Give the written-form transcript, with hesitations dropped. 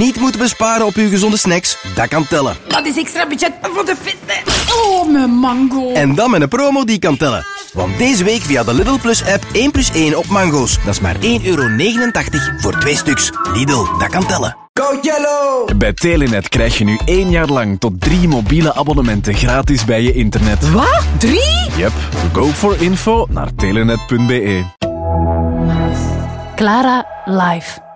niet moeten besparen op uw gezonde snacks, dat kan tellen. Dat is extra budget voor de fitness. Oh, mijn mango. En dan met een promo die kan tellen. Want deze week via de Lidl Plus app 1+1 op mango's. Dat is maar €1,89 voor 2 stuks. Lidl, dat kan tellen. Go Yellow! Bij Telenet krijg je nu 1 jaar lang tot 3 mobiele abonnementen gratis bij je internet. Wat? 3? Yep, go for info naar telenet.be. Clara Live.